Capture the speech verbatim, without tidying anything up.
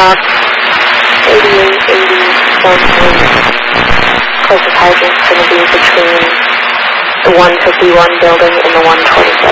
stop, eighty-eight eighty, something. Closest hydrant's going to be between the one fifty-one building and the one twenty-seven.